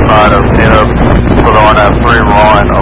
might have hit up for the RNAV3 Ryan